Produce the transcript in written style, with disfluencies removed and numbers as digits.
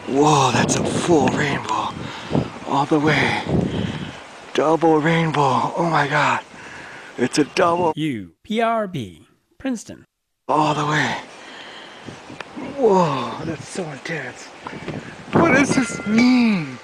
Whoa, that's a full rainbow. All the way. Double rainbow. Oh my god. It's a double. UPRB, Princeton. All the way. Whoa, that's so intense. What does this mean?